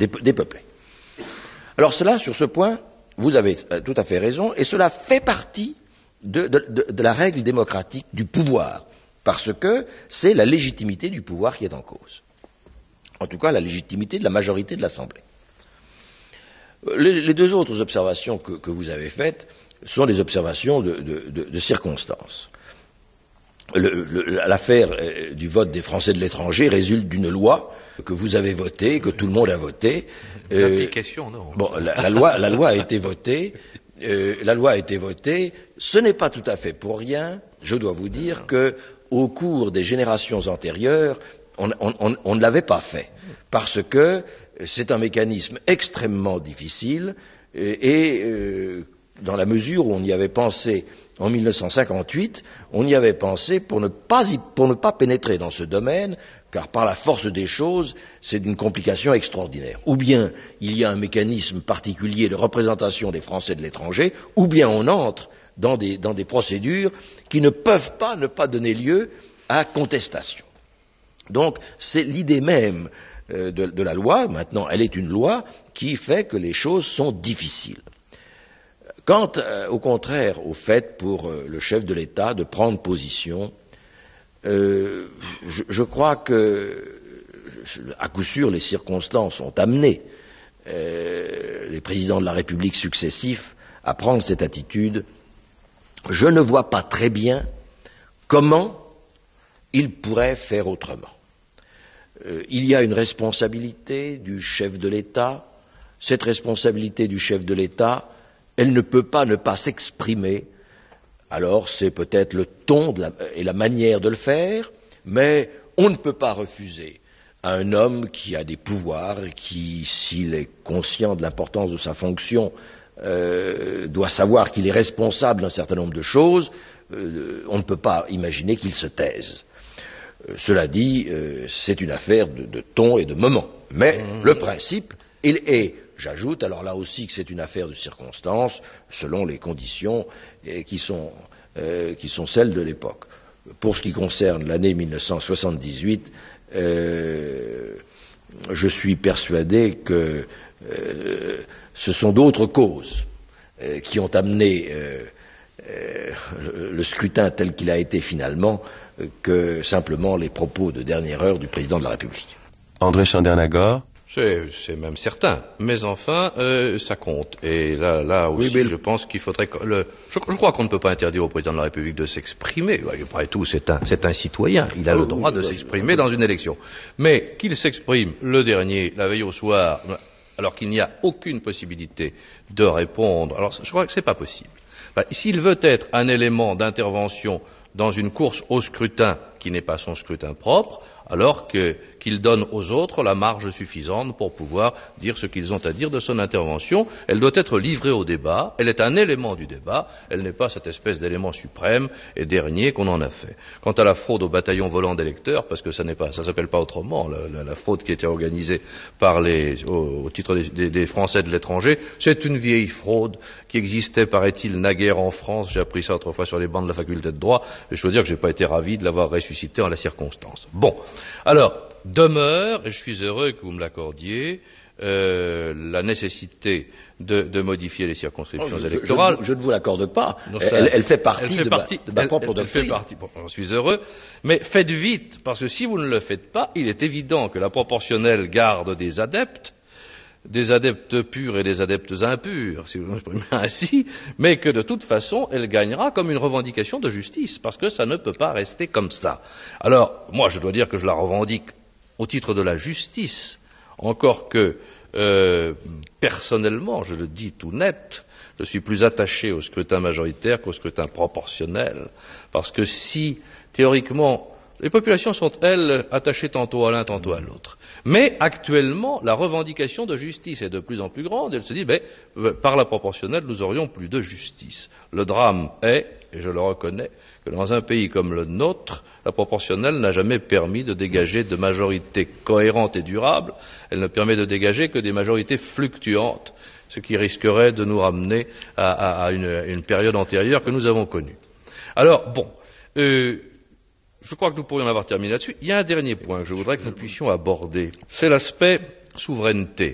dépeuplée. Alors cela, sur ce point, vous avez tout à fait raison, et cela fait partie de la règle démocratique du pouvoir, parce que c'est la légitimité du pouvoir qui est en cause. En tout cas, la légitimité de la majorité de l'Assemblée. Les deux autres observations que vous avez faites sont des observations de circonstances. L'affaire du vote des Français de l'étranger résulte d'une loi que vous avez votée, que tout le monde a votée. L'application, non. Bon, la loi a été votée. La loi a été votée. Ce n'est pas tout à fait pour rien. Je dois vous dire que, au cours des générations antérieures, on ne l'avait pas fait, parce que c'est un mécanisme extrêmement difficile et dans la mesure où on y avait pensé en 1958, on y avait pensé pour ne pas pénétrer dans ce domaine, car par la force des choses, c'est d'une complication extraordinaire. Ou bien il y a un mécanisme particulier de représentation des Français de l'étranger, ou bien on entre dans des procédures qui ne peuvent pas ne pas donner lieu à contestation. Donc c'est l'idée même de la loi, maintenant elle est une loi, qui fait que les choses sont difficiles. Quant au contraire au fait pour le chef de l'État de prendre position, je crois que à coup sûr les circonstances ont amené les présidents de la République successifs à prendre cette attitude. Je ne vois pas très bien comment ils pourraient faire autrement. Il y a une responsabilité du chef de l'État. Cette responsabilité du chef de l'État, elle ne peut pas ne pas s'exprimer. Alors c'est peut-être le ton et la manière de le faire, mais on ne peut pas refuser à un homme qui a des pouvoirs et qui, s'il est conscient de l'importance de sa fonction, doit savoir qu'il est responsable d'un certain nombre de choses, on ne peut pas imaginer qu'il se taise. Cela dit, c'est une affaire de ton et de moment. Mais le principe, il est, j'ajoute, alors là aussi que c'est une affaire de circonstances, selon les conditions qui sont celles de l'époque. Pour ce qui concerne l'année 1978, je suis persuadé que ce sont d'autres causes qui ont amené le scrutin tel qu'il a été finalement que simplement les propos de dernière heure du président de la République. André Chandernagor. C'est même certain, mais enfin, ça compte. Et là aussi, oui, je pense qu'il faudrait je crois qu'on ne peut pas interdire au président de la République de s'exprimer. Après tout, c'est un citoyen. Il a le droit de s'exprimer dans une élection. Mais qu'il s'exprime le dernier, la veille au soir, alors qu'il n'y a aucune possibilité de répondre. Alors, je crois que c'est pas possible. S'il veut être un élément d'intervention dans une course au scrutin qui n'est pas son scrutin propre, alors qu'il donne aux autres la marge suffisante pour pouvoir dire ce qu'ils ont à dire de son intervention. Elle doit être livrée au débat, elle est un élément du débat, elle n'est pas cette espèce d'élément suprême et dernier qu'on en a fait. Quant à la fraude au bataillon volant d'électeurs, parce que ça s'appelle pas autrement, la fraude qui était organisée au titre des Français de l'étranger, c'est une vieille fraude qui existait, paraît-il, naguère en France. J'ai appris ça autrefois sur les bancs de la faculté de droit, et je dois dire que j'ai pas été ravi de l'avoir ressuscité en la circonstance. Bon. Alors, demeure, et je suis heureux que vous me l'accordiez, la nécéité de modifier les circonscriptions électorales. Je ne vous l'accorde pas. Elle fait partie de ma propre doctrine. Elle fait partie. Bon, j'en suis heureux. Mais faites vite, parce que si vous ne le faites pas, il est évident que la proportionnelle garde des adeptes purs et des adeptes impurs, si vous m'exprimez ainsi, mais que de toute façon, elle gagnera comme une revendication de justice, parce que ça ne peut pas rester comme ça. Alors, moi, je dois dire que je la revendique au titre de la justice, encore que, personnellement, je le dis tout net, je suis plus attaché au scrutin majoritaire qu'au scrutin proportionnel, parce que si, théoriquement, les populations sont, elles, attachées tantôt à l'un, tantôt à l'autre. Mais actuellement, la revendication de justice est de plus en plus grande. Elle se dit, par la proportionnelle, nous aurions plus de justice. Le drame est, et je le reconnais, que dans un pays comme le nôtre, la proportionnelle n'a jamais permis de dégager de majorités cohérentes et durables. Elle ne permet de dégager que des majorités fluctuantes, ce qui risquerait de nous ramener à une période antérieure que nous avons connue. Alors, bon. Je crois que nous pourrions avoir terminé là-dessus. Il y a un dernier point que je voudrais que nous puissions aborder. C'est l'aspect souveraineté.